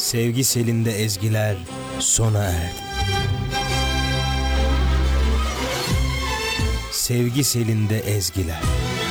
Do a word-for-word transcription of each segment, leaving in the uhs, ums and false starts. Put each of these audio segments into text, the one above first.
Sevgi selinde ezgiler sona erdi. Sevgi selinde ezgiler.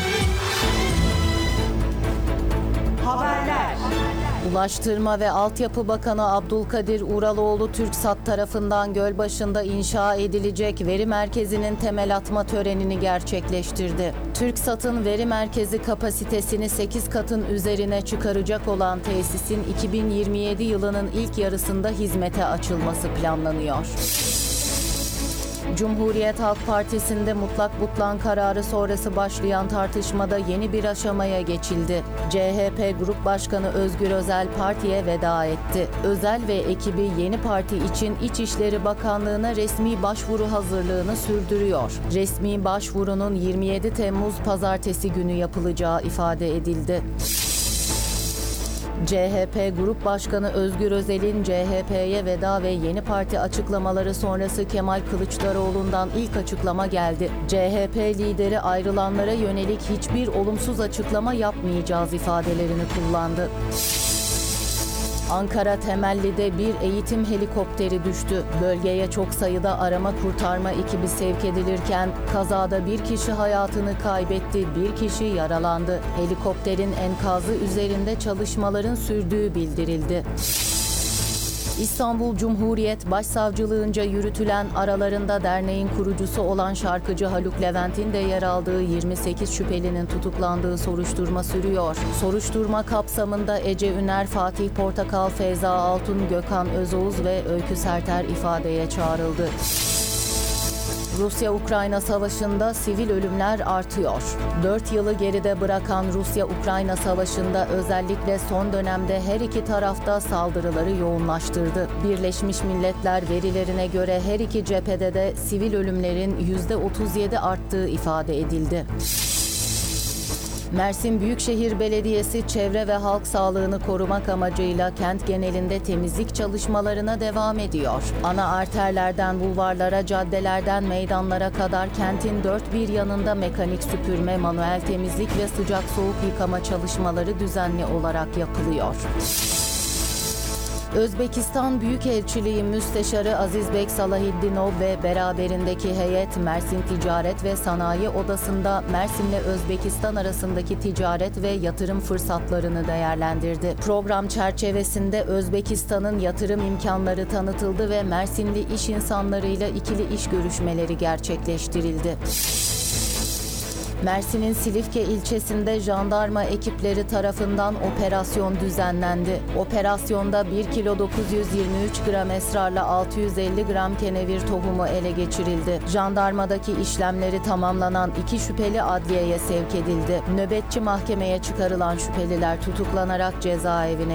Haberler. Ulaştırma ve Altyapı Bakanı Abdülkadir Uraloğlu, TürkSat tarafından Gölbaşı'nda inşa edilecek veri merkezinin temel atma törenini gerçekleştirdi. TürkSat'ın veri merkezi kapasitesini sekiz katın üzerine çıkaracak olan tesisin iki bin yirmi yedi yılının ilk yarısında hizmete açılması planlanıyor. Cumhuriyet Halk Partisi'nde mutlak butlan kararı sonrası başlayan tartışmada yeni bir aşamaya geçildi. C H P Grup Başkanı Özgür Özel partiye veda etti. Özel ve ekibi yeni parti için İçişleri Bakanlığı'na resmi başvuru hazırlığını sürdürüyor. Resmi başvurunun yirmi yedi Temmuz Pazartesi günü yapılacağı ifade edildi. C H P Grup Başkanı Özgür Özel'in C H P'ye veda ve yeni parti açıklamaları sonrası Kemal Kılıçdaroğlu'ndan ilk açıklama geldi. C H P lideri ayrılanlara yönelik hiçbir olumsuz açıklama yapmayacağız ifadelerini kullandı. Ankara Temelli'de bir eğitim helikopteri düştü. Bölgeye çok sayıda arama kurtarma ekibi sevk edilirken kazada bir kişi hayatını kaybetti, bir kişi yaralandı. Helikopterin enkazı üzerinde çalışmaların sürdüğü bildirildi. İstanbul Cumhuriyet Başsavcılığınca yürütülen aralarında derneğin kurucusu olan şarkıcı Haluk Levent'in de yer aldığı yirmi sekiz şüphelinin tutuklandığı soruşturma sürüyor. Soruşturma kapsamında Ece Üner, Fatih Portakal, Feyza Altun, Gökhan Özoğuz ve Öykü Serter ifadeye çağrıldı. Rusya-Ukrayna savaşında sivil ölümler artıyor. Dört yılı geride bırakan Rusya-Ukrayna savaşında özellikle son dönemde her iki tarafta saldırıları yoğunlaştırdı. Birleşmiş Milletler verilerine göre her iki cephede de sivil ölümlerin yüzde otuz yedi arttığı ifade edildi. Mersin Büyükşehir Belediyesi çevre ve halk sağlığını korumak amacıyla kent genelinde temizlik çalışmalarına devam ediyor. Ana arterlerden bulvarlara, caddelerden meydanlara kadar kentin dört bir yanında mekanik süpürme, manuel temizlik ve sıcak soğuk yıkama çalışmaları düzenli olarak yapılıyor. Özbekistan Büyükelçiliği Müsteşarı Azizbek Salahiddinov ve beraberindeki heyet Mersin Ticaret ve Sanayi Odası'nda Mersin'le Özbekistan arasındaki ticaret ve yatırım fırsatlarını değerlendirdi. Program çerçevesinde Özbekistan'ın yatırım imkanları tanıtıldı ve Mersinli iş insanlarıyla ikili iş görüşmeleri gerçekleştirildi. Mersin'in Silifke ilçesinde jandarma ekipleri tarafından operasyon düzenlendi. Operasyonda bir kilo dokuz yüz yirmi üç gram esrarla altı yüz elli gram kenevir tohumu ele geçirildi. Jandarmadaki işlemleri tamamlanan iki şüpheli adliyeye sevk edildi. Nöbetçi mahkemeye çıkarılan şüpheliler tutuklanarak cezaevine